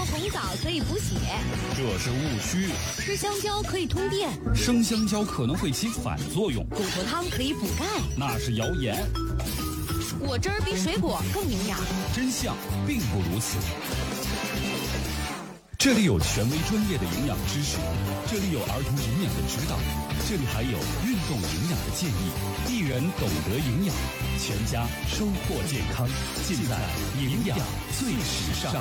红枣可以补血， 这是误区。 吃香蕉可以通电， 生香蕉可能会起反作用。 骨头汤可以补钙， 那是谣言。 果汁儿比水果更营养， 真相并不如此。这里有权威专业的营养知识，这里有儿童营养的指导，这里还有运动营养的建议。一人懂得营养，全家收获健康，尽在营养最时尚。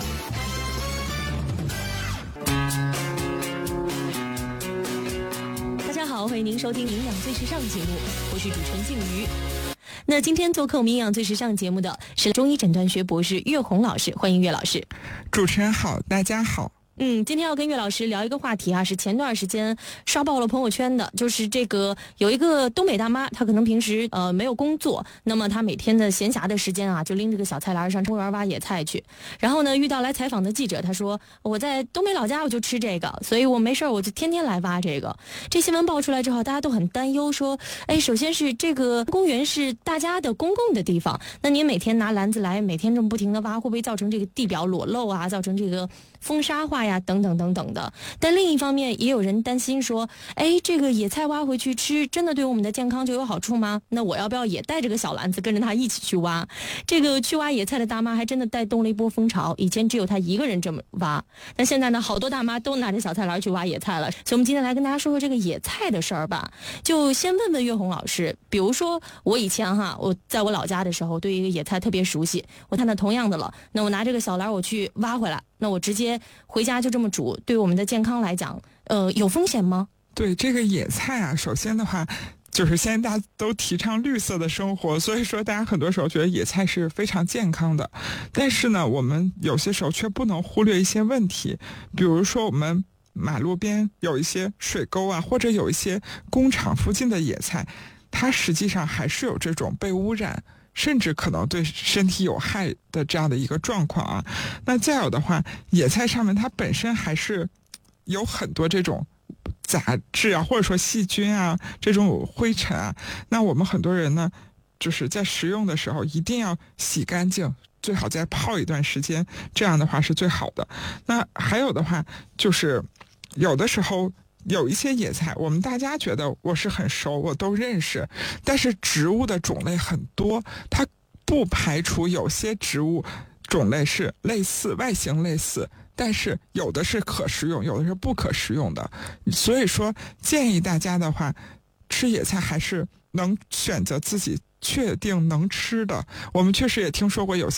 大家好，欢迎您收听营养最时尚节目，我是主持人静瑜。那今天做客我们营养最时尚节目的是中医诊断学博士岳红老师，欢迎岳老师。 主持人好，大家好。 今天要跟岳老师聊一个话题啊，是前段时间刷爆了朋友圈的，就是这个有一个东北大妈，她可能平时没有工作，那么她每天的闲暇的时间啊，就拎着个小菜篮上公园挖野菜去。然后呢，遇到来采访的记者，她说我在东北老家我就吃这个，所以我没事我就天天来挖这个。这新闻爆出来之后，大家都很担忧，说，首先是这个公园是大家的公共的地方，那您每天拿篮子来，每天这么不停的挖，会不会造成这个地表裸露啊，造成这个风沙化呀，等等等等的。但另一方面也有人担心说，这个野菜挖回去吃真的对我们的健康就有好处吗？那我要不要也带着个小篮子跟着他一起去挖？这个去挖野菜的大妈还真的带动了一波风潮，以前只有他一个人这么挖，但现在呢，好多大妈都拿着小菜篮去挖野菜了。所以我们今天来跟大家说说这个野菜的事儿吧。就先问问岳红老师，比如说我以前我在我老家的时候对一个野菜特别熟悉，我看到同样的了，那我拿这个小篮我去挖回来，那我直接回家就这么煮，对我们的健康来讲有风险吗？ 对这个野菜啊，首先的话就是现在大家都提倡绿色的生活，所以说大家很多时候觉得野菜是非常健康的。但是呢，我们有些时候却不能忽略一些问题，比如说我们马路边有一些水沟啊，或者有一些工厂附近的野菜，它实际上还是有这种被污染甚至可能对身体有害的这样的一个状况啊。那再有的话，野菜上面它本身还是有很多这种杂质啊，或者说细菌啊，这种灰尘啊。那我们很多人呢，就是在食用的时候一定要洗干净，最好再泡一段时间，这样的话是最好的。那还有的话，就是有的时候有一些野菜，我们大家觉得我是很熟，我都认识，但是植物的种类很多，它不排除有些植物种类是类似，外形类似，但是有的是可食用，有的是不可食用的。所以说建议大家的话，吃野菜还是能选择自己确定能吃的。我们确实也听说过有些